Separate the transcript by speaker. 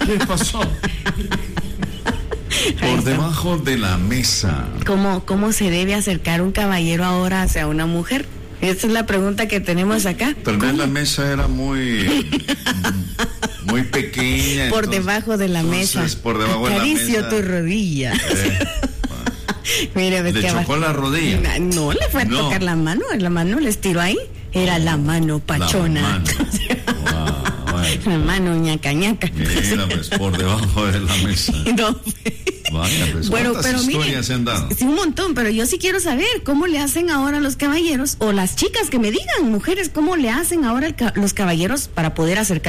Speaker 1: ¿Qué pasó? Por debajo de la mesa.
Speaker 2: ¿Cómo se debe acercar un caballero ahora hacia una mujer? Esa es la pregunta que tenemos acá.
Speaker 1: Tal vez la mesa era muy pequeña.
Speaker 2: Por debajo de la mesa.
Speaker 1: Por debajo de la mesa.
Speaker 2: Acaricio tu rodilla. Mire,
Speaker 1: ¿le chocó la rodilla?
Speaker 2: No, le fue a tocar la mano le estiró ahí. Era la mano pachona. La mano ñaca. Mira,
Speaker 1: pues por debajo de la mesa.
Speaker 2: No.
Speaker 1: Vaya, pues,
Speaker 2: bueno, pero
Speaker 1: historias se han dado?
Speaker 2: Sí, un montón, pero yo sí quiero saber cómo le hacen ahora los caballeros, o las chicas que me digan, mujeres, cómo le hacen ahora los caballeros para poder acercar